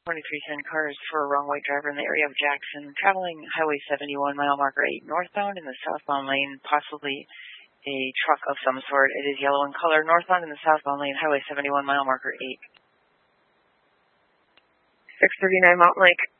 2310 cars for a wrong way driver in the area of Jackson, traveling Highway 71, mile marker 8 northbound in the southbound lane, possibly a truck of some sort. It is yellow in color, northbound in the southbound lane, Highway 71, mile marker 8. 639 Mountain Lake.